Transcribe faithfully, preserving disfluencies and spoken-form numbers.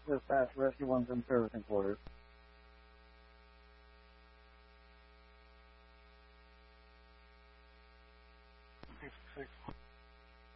Dispatch, rescue one's in servicing quarters. Six, six.